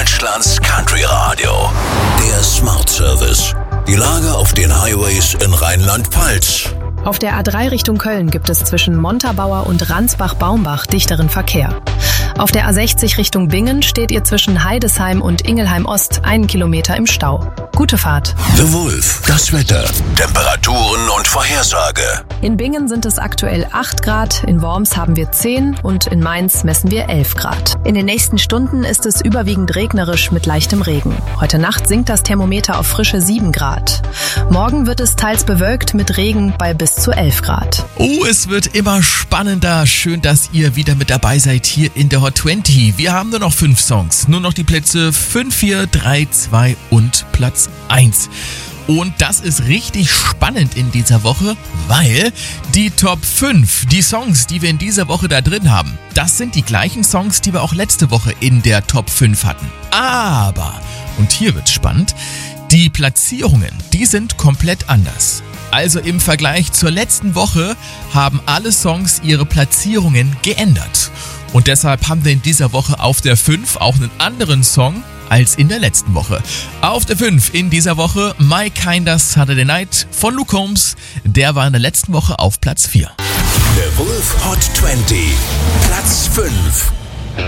Deutschlands Country Radio. Der Smart Service. Die Lage auf den Highways in Rheinland-Pfalz. Auf der A3 Richtung Köln gibt es zwischen Montabaur und Ransbach-Baumbach dichteren Verkehr. Auf der A60 Richtung Bingen steht ihr zwischen Heidesheim und Ingelheim-Ost 1 Kilometer im Stau. Gute Fahrt. The Wolf, das Wetter, Temperaturen und Vorhersage. In Bingen sind es aktuell 8 Grad, in Worms haben wir 10 und in Mainz messen wir 11 Grad. In den nächsten Stunden ist es überwiegend regnerisch mit leichtem Regen. Heute Nacht sinkt das Thermometer auf frische 7 Grad. Morgen wird es teils bewölkt mit Regen bei bis zu 11 Grad. Oh, es wird immer spannender. Schön, dass ihr wieder mit dabei seid hier in der Hot 20. Wir haben nur noch 5 Songs. Nur noch die Plätze 5, 4, 3, 2 und Platz 1. Und das ist richtig spannend in dieser Woche, weil die Top 5, die Songs, die wir in dieser Woche da drin haben, das sind die gleichen Songs, die wir auch letzte Woche in der Top 5 hatten. Aber, und hier wird's spannend, die Platzierungen, die sind komplett anders. Also im Vergleich zur letzten Woche haben alle Songs ihre Platzierungen geändert. Und deshalb haben wir in dieser Woche auf der 5 auch einen anderen Song als in der letzten Woche. Auf der 5 in dieser Woche My Kinda Saturday Night von Luke Combs. Der war in der letzten Woche auf Platz 4. The Wolf Hot 20, Platz 5.